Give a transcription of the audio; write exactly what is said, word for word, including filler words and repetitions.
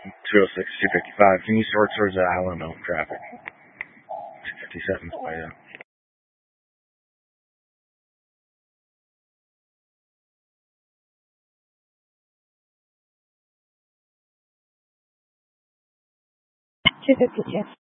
two oh six, two fifty-five. Can you sort towards the island of traffic? two fifty-seven, oh yeah. two fifty-two.